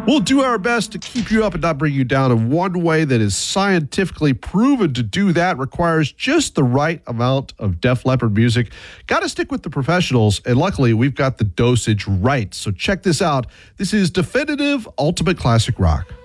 We'll do our best to keep you up and not bring you down. And one way that is scientifically proven to do that requires just the right amount of Def Leppard music. Got to stick with the professionals, and luckily we've got the dosage right. So check this out. This is Definitive Ultimate Classic Rock.